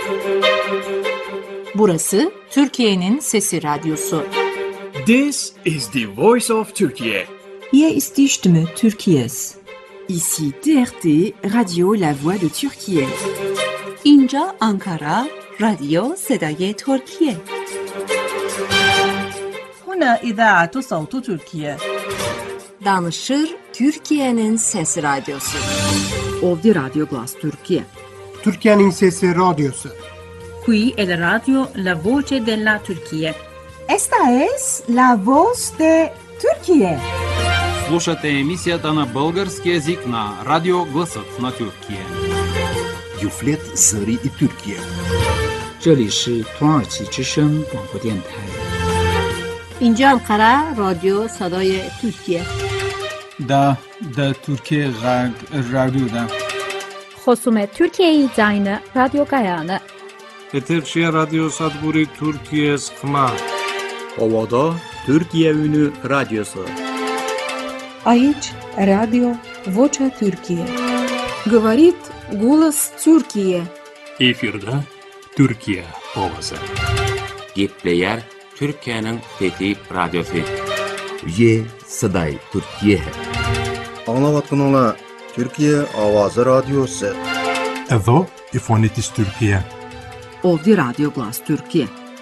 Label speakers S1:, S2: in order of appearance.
S1: Burası Türkiye'nin Sesi Radyosu.
S2: This is the voice of Turkey.
S3: Hier ist die Stimme Türkiye's.
S4: Ici TRT, Radio La Voix de Türkiye.
S1: اینجا آنکارا، رادیو صدای ترکیه.
S5: هنا إذاعة صوت تركيا.
S1: Danışır Türkiye'nin Sesi Radyosu.
S4: Ovdje Radio Glas Türkiye.
S6: Türkiye'nin Sesi Radyosu.
S5: Qui è la radio La Voce della Turchia.
S3: Esta es la voz de Türkiye.
S7: Слушате емисията на български език на Радио Гласът на Türkiye.
S8: Юфлет Зари и Türkiye.
S9: 这里是土耳其之声广播电台。
S1: اینجا آنکارا، رادیو صدای ترکیه.
S10: Da Türkiye Radyo'da.
S11: خصوم Türkiye Zayını Radyo Gayane.
S12: Eterşehir Radyo Sadburi Türkiye Sıkma.
S13: Ovada Türkiye Ünü Radyosu.
S3: Aici Radio Vocea Türkiye.
S4: Говорит голос Türkiye.
S14: Efirde Türkiye Ovası.
S15: Gepleyer Türkiye'nin Fethi Radyosu.
S8: Ye Saday Türkiye.
S16: Anlavatınla Türkiye Avazı Radyosu.
S17: Εδώ η φωνή της Τουρκία.
S4: Ovdje Radio Glas Türkiye.